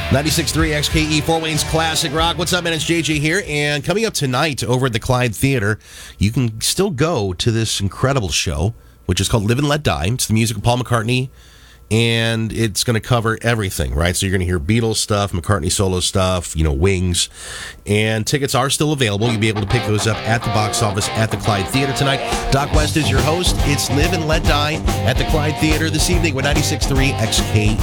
96.3 XKE, Fort Wayne's Classic Rock. What's up, man? It's JJ here. And coming up tonight over at the Clyde Theater, you can still go to this incredible show, which is called Live and Let Die. It's the music of Paul McCartney, and it's going to cover everything, right? So you're going to hear Beatles stuff, McCartney solo stuff, Wings. And tickets are still available. You'll be able to pick those up at the box office at the Clyde Theater tonight. Doc West is your host. It's Live and Let Die at the Clyde Theater this evening with 96.3 XKE.